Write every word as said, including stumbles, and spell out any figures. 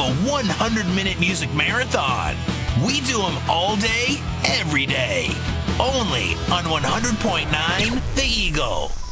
the one hundred minute music marathon. We do them all day, every day. Only on one hundred point nine The Eagle.